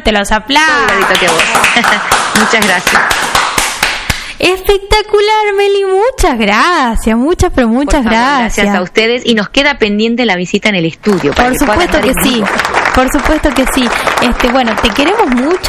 te los aplaudo. Que vos. Muchas gracias. Espectacular, Meli, muchas gracias, muchas gracias. Gracias a ustedes, y nos queda pendiente la visita en el estudio. Por supuesto que sí. Por supuesto que sí. Bueno, te queremos mucho,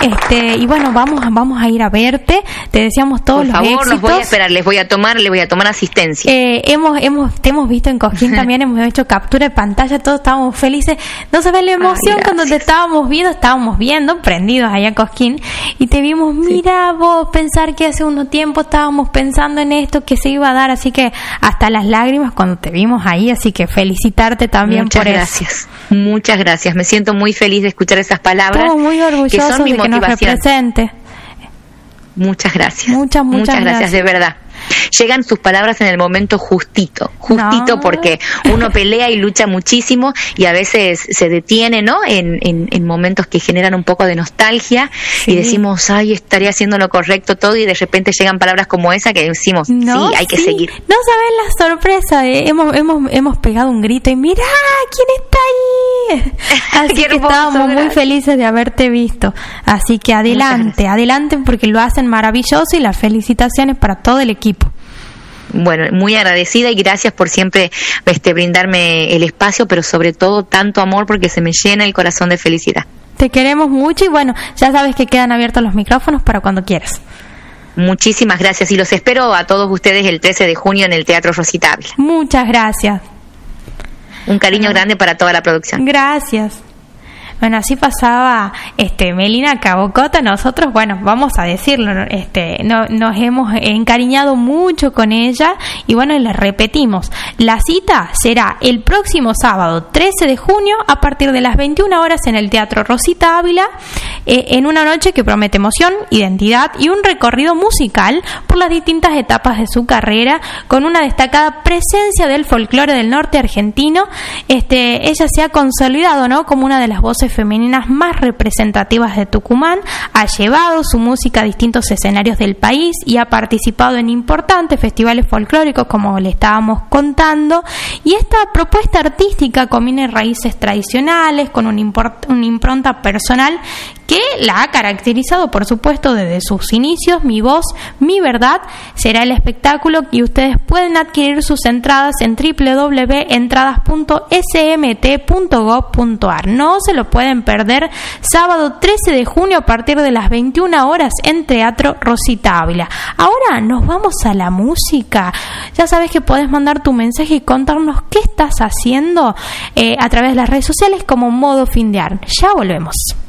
y bueno, vamos a ir a verte. Te deseamos todos los éxitos. Por favor, los voy a esperar, les voy a tomar asistencia. Te hemos visto en Cosquín también, hemos hecho captura de pantalla, todos estábamos felices. No sabes la emoción cuando te estábamos viendo, prendidos allá en Cosquín, y te vimos, mira vos, pensar que hace unos tiempo estábamos pensando en esto, que se iba a dar, así que hasta las lágrimas cuando te vimos ahí, así que felicitarte también por eso. Muchas gracias, me siento muy feliz de escuchar esas palabras. Estamos muy orgullosos de que nos represente. Muchas gracias. Muchas gracias, de verdad. Llegan sus palabras en el momento justito, porque uno pelea y lucha muchísimo y a veces se detiene, ¿no? En momentos que generan un poco de nostalgia, y decimos, ay, estaría haciendo lo correcto todo, y de repente llegan palabras como esa que decimos, hay que seguir. No sabes la sorpresa, hemos pegado un grito y mirá, ¿quién está ahí? Así que estábamos muy felices de haberte visto. Así que adelante porque lo hacen maravilloso, y las felicitaciones para todo el equipo. Bueno, muy agradecida, y gracias por siempre brindarme el espacio, pero sobre todo tanto amor, porque se me llena el corazón de felicidad. Te queremos mucho, y bueno, ya sabes que quedan abiertos los micrófonos para cuando quieras. Muchísimas gracias, y los espero a todos ustedes el 13 de junio en el Teatro Rosita Ávila. Muchas gracias. Un cariño grande para toda la producción. Gracias. Bueno, así pasaba Melina Cabocota. Nosotros, bueno, vamos a decirlo, nos hemos encariñado mucho con ella, y bueno, les repetimos, la cita será el próximo sábado 13 de junio a partir de las 21 horas en el Teatro Rosita Ávila, en una noche que promete emoción, identidad y un recorrido musical por las distintas etapas de su carrera, con una destacada presencia del folclore del norte argentino. Ella se ha consolidado, ¿no?, como una de las voces femeninas más representativas de Tucumán, ha llevado su música a distintos escenarios del país y ha participado en importantes festivales folclóricos, como le estábamos contando, y esta propuesta artística combina raíces tradicionales con una impronta personal que la ha caracterizado, por supuesto, desde sus inicios. Mi voz, mi verdad será el espectáculo, y ustedes pueden adquirir sus entradas en www.entradas.smt.gov.ar. No se lo pueden perder, sábado 13 de junio a partir de las 21 horas en Teatro Rosita Ávila. Ahora nos vamos a la música. Ya sabes que podés mandar tu mensaje y contarnos qué estás haciendo a través de las redes sociales como Modo Fin de Ar. Ya volvemos.